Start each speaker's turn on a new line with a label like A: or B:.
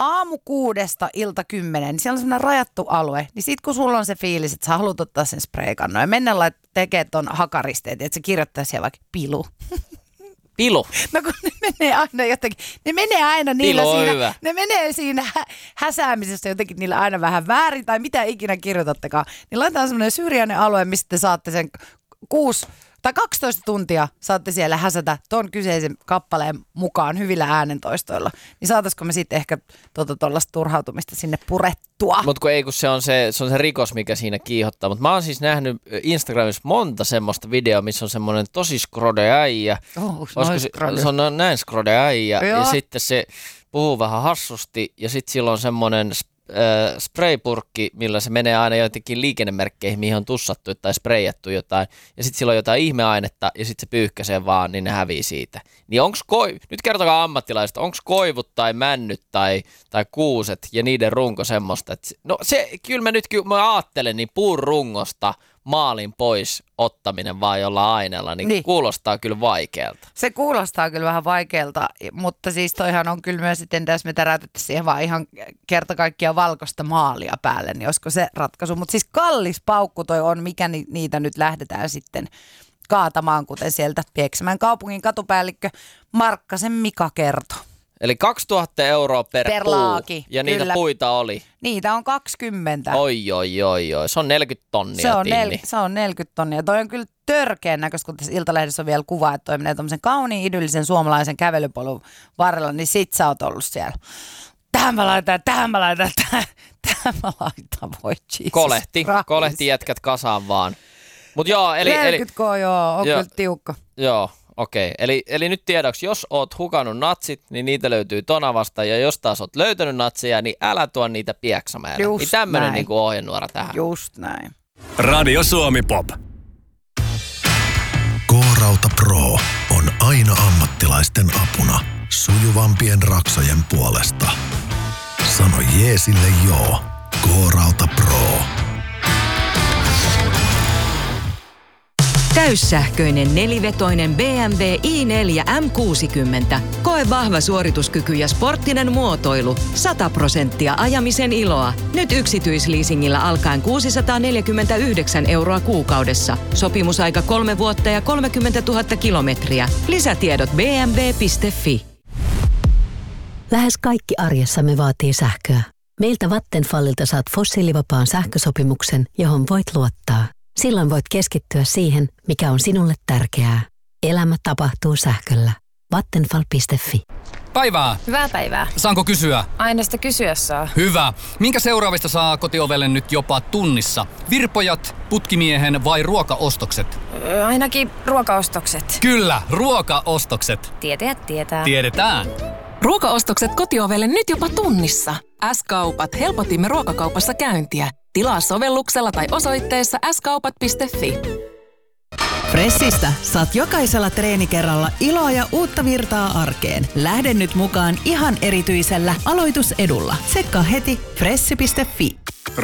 A: aamu 6 ilta 10, niin siellä on semmoinen rajattu alue. Niin sit kun sulla on se fiilis, että sä haluat ottaa sen spraykannon ja mennä tekee ton hakaristeet, että se kirjoittaa siellä vaikka pilu.
B: Pilu.
A: No kun ne menee aina jotenkin, ne menee aina niillä
B: Pilu on
A: siinä,
B: hyvä.
A: ne menee siinä häsäämisessä jotenkin niillä aina vähän väärin tai mitä ikinä kirjoitattekaan. Niin laitetaan semmoinen syrjäinen alue, mistä te saatte sen 6 tai 12 tuntia saatte siellä häsätä ton kyseisen kappaleen mukaan hyvillä äänentoistoilla. Niin saataisiko me sitten ehkä tuollaista turhautumista sinne purettua?
B: Mutta kun se on se rikos, mikä siinä kiihottaa. Mutta mä oon siis nähnyt Instagramissa monta semmoista videoa, missä on semmoinen tosi skrode äijä. Se on näin skrode äijä. Ja sitten se puhuu vähän hassusti ja sitten sillä on semmoinen spraypurkki, millä se menee aina jotenkin liikennemerkkeihin, mihin on tussattu tai sprayattu jotain. Ja sitten sillä on jotain ihmeainetta ja sitten se pyyhkäsee vaan, niin ne hävii siitä. Niin nyt kertokaa ammattilaiset, onko koivut tai männyt tai kuuset ja niiden runko semmoista, että no se, kyllä mä ajattelen, niin puun rungosta maalin pois ottaminen vaan jollain aineella, niin kuulostaa kyllä vaikealta.
A: Se kuulostaa kyllä vähän vaikealta, mutta siis toihan on kyllä myös, että jos me täräytettäisiin siihen vaan ihan kerta kaikkiaan valkoista maalia päälle, niin olisiko se ratkaisu. Mutta siis kallis paukku toi on, mikä niitä nyt lähdetään sitten kaatamaan, kuten sieltä Pieksämäen kaupungin katupäällikkö Markkasen Mika kertoi.
B: Eli 2000 € per puu,
A: laaki,
B: ja niitä
A: kyllä.
B: puita oli.
A: Niitä on 20.
B: Oi. Se on 40 tonnia,
A: se on 40 tonnia. Toi on kyllä törkeän näköistä, kun tässä Iltalehdessä on vielä kuva, että toi menee tommosen kauniin idyllisen suomalaisen kävelypolun varrella, niin sit sä oot ollut siellä. Tähän mä laitan, voi Jesus.
B: Kolehti jätkät kasaan vaan. Mut joo, eli
A: 40 on kyllä tiukka.
B: Joo. Okei, eli nyt tiedoksi, jos oot hukannut natsit, niin niitä löytyy Tonavasta, ja jos taas oot löytänyt natseja, niin älä tuo niitä Pieksämäelle. Niin tämmönen niinku ohjenuora tähän.
A: Just näin.
C: Radio Suomi Pop. K-Rauta Pro on aina ammattilaisten apuna sujuvampien raksojen puolesta. Sano jeesille joo. K-Rauta Pro.
D: Täyssähköinen nelivetoinen BMW i4 M60. Koe vahva suorituskyky ja sporttinen muotoilu. 100% ajamisen iloa. Nyt yksityisleasingillä alkaen 649 € kuukaudessa. Sopimusaika 3 vuotta ja 30 000 kilometriä. Lisätiedot bmw.fi.
E: Lähes kaikki arjessamme vaatii sähköä. Meiltä Vattenfallilta saat fossiilivapaan sähkösopimuksen, johon voit luottaa. Silloin voit keskittyä siihen, mikä on sinulle tärkeää. Elämä tapahtuu sähköllä. Vattenfall.fi.
F: Päivää.
G: Hyvää päivää.
F: Saanko kysyä?
G: Aina sitä kysyä saa.
F: Hyvä. Minkä seuraavista saa kotiovelle nyt jopa tunnissa? Virpojat, putkimiehen vai ruokaostokset?
G: Ainakin ruokaostokset.
F: Kyllä, ruokaostokset.
G: Tietäjät tietää.
F: Tiedetään.
H: Ruokaostokset kotiovelle nyt jopa tunnissa. S-kaupat helpotimme ruokakaupassa käyntiä. Tilaa sovelluksella tai osoitteessa skaupat.fi.
I: Fressistä saat jokaisella treenikerralla iloa ja uutta virtaa arkeen. Lähde nyt mukaan ihan erityisellä aloitusedulla. Tsekkaa heti fressi.fi.